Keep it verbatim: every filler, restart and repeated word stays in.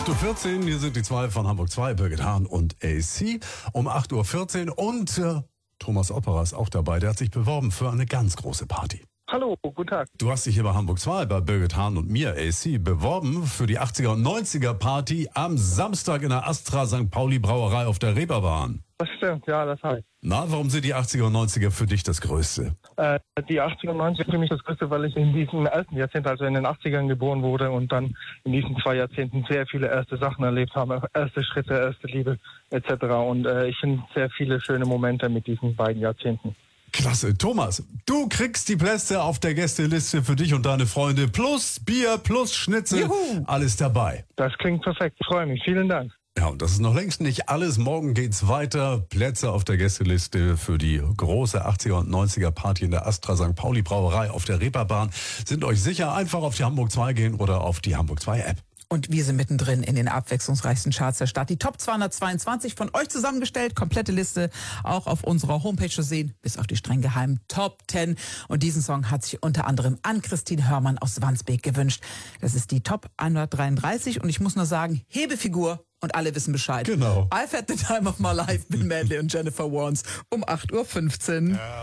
acht Uhr vierzehn, hier sind die zwei von Hamburg zwei, Birgit Hahn und A C. Um acht Uhr vierzehn und äh, Thomas Opperer ist auch dabei. Der hat sich beworben für eine ganz große Party. Hallo, guten Tag. Du hast dich hier bei Hamburg zwei, bei Birgit Hahn und mir, A C, beworben für die achtziger und neunziger Party am Samstag in der Astra Sankt Pauli Brauerei auf der Reeperbahn. Das stimmt, ja, das heißt. Na, warum sind die achtziger und neunziger für dich das Größte? Äh, die achtziger und neunziger für mich das Größte, weil ich in diesem ersten Jahrzehnt, also in den achtzigern geboren wurde und dann in diesen zwei Jahrzehnten sehr viele erste Sachen erlebt habe, erste Schritte, erste Liebe et cetera. Und äh, ich finde sehr viele schöne Momente mit diesen beiden Jahrzehnten. Klasse. Thomas, du kriegst die Plätze auf der Gästeliste für dich und deine Freunde. Plus Bier, plus Schnitzel. Juhu. Alles dabei. Das klingt perfekt. Ich freue mich. Vielen Dank. Ja, und das ist noch längst nicht alles. Morgen geht's weiter. Plätze auf der Gästeliste für die große achtziger und neunziger Party in der Astra Sankt Pauli Brauerei auf der Reeperbahn. Sind euch sicher, einfach auf die Hamburg zwei gehen oder auf die Hamburg zwei App. Und wir sind mittendrin in den abwechslungsreichsten Charts der Stadt. Die Top zweihundertzweiundzwanzig von euch zusammengestellt, komplette Liste auch auf unserer Homepage zu sehen, bis auf die streng geheimen Top zehn. Und diesen Song hat sich unter anderem Ann-Christine Hörmann aus Wandsbek gewünscht. Das ist die Top hundertdreiunddreißig und ich muss nur sagen, Hebefigur und alle wissen Bescheid. Genau. I've had the time of my life, Bill Medley und Jennifer Warnes um acht Uhr fünfzehn. Ja.